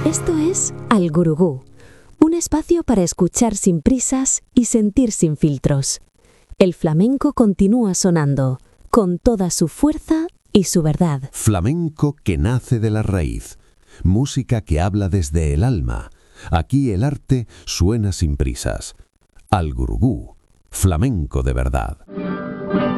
Esto es Al Gurugú, un espacio para escuchar sin prisas y sentir sin filtros. El flamenco continúa sonando, con toda su fuerza y su verdad. Flamenco que nace de la raíz, música que habla desde el alma. Aquí el arte suena sin prisas. Al Gurugú, flamenco de verdad.